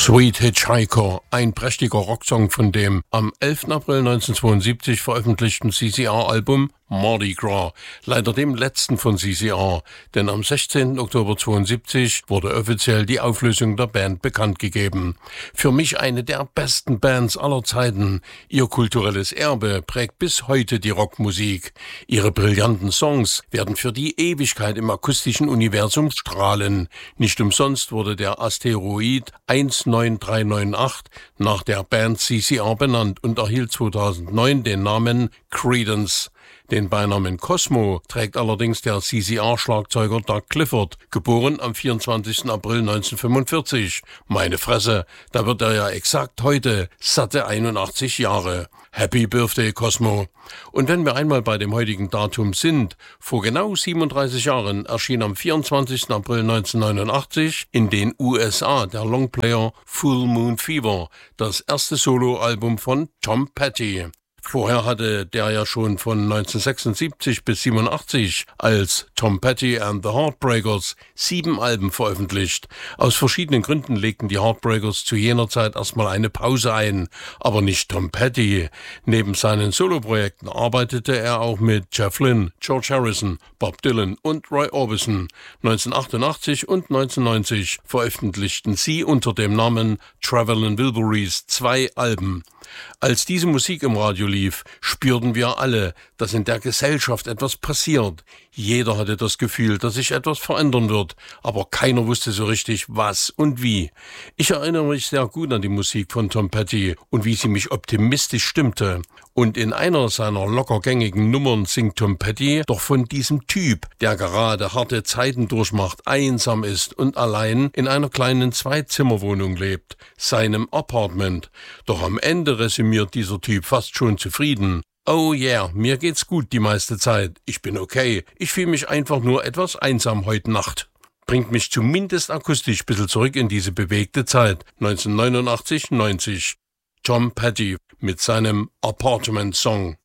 Sweet Hitchhiker, ein prächtiger Rocksong von dem am 11. April 1972 veröffentlichten CCR-Album Mardi Gras, leider dem letzten von CCR, denn am 16. Oktober 1972 wurde offiziell die Auflösung der Band bekannt gegeben. Für mich eine der besten Bands aller Zeiten. Ihr kulturelles Erbe prägt bis heute die Rockmusik. Ihre brillanten Songs werden für die Ewigkeit im akustischen Universum strahlen. Nicht umsonst wurde der Asteroid 19398 nach der Band CCR benannt und erhielt 2009 den Namen Creedence. Den Beinamen Cosmo trägt allerdings der CCR-Schlagzeuger Doug Clifford, geboren am 24. April 1945. Meine Fresse, da wird er ja exakt heute satte 81 Jahre. Happy Birthday, Cosmo. Und wenn wir einmal bei dem heutigen Datum sind, vor genau 37 Jahren erschien am 24. April 1989 in den USA der Longplayer Full Moon Fever, das erste Soloalbum von Tom Petty. Vorher hatte der ja schon von 1976 bis 87 als Tom Petty and the Heartbreakers 7 Alben veröffentlicht. Aus verschiedenen Gründen legten die Heartbreakers zu jener Zeit erstmal eine Pause ein, aber nicht Tom Petty. Neben seinen Soloprojekten arbeitete er auch mit Jeff Lynne, George Harrison, Bob Dylan und Roy Orbison. 1988 und 1990 veröffentlichten sie unter dem Namen Travelin' Wilburys 2 Alben. Als diese Musik im Radio lief, spürten wir alle, dass in der Gesellschaft etwas passiert. Jeder hatte das Gefühl, dass sich etwas verändern wird, aber keiner wusste so richtig, was und wie. Ich erinnere mich sehr gut an die Musik von Tom Petty und wie sie mich optimistisch stimmte. Und in einer seiner lockergängigen Nummern singt Tom Petty doch von diesem Typ, der gerade harte Zeiten durchmacht, einsam ist und allein in einer kleinen Zweizimmerwohnung lebt, seinem Apartment. Doch am Ende resümiert dieser Typ fast schon zufrieden. Oh yeah, mir geht's gut die meiste Zeit. Ich bin okay. Ich fühle mich einfach nur etwas einsam heute Nacht. Bringt mich zumindest akustisch ein bisschen zurück in diese bewegte Zeit. 1989, 90. Tom Petty mit seinem Apartment Song.